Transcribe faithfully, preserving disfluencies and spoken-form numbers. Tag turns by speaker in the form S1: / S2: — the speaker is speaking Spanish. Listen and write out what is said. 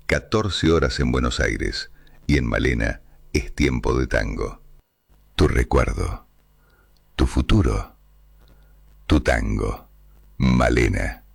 S1: catorce horas en Buenos Aires y en Malena es tiempo de tango. Tu recuerdo, tu futuro, tu tango. Malena.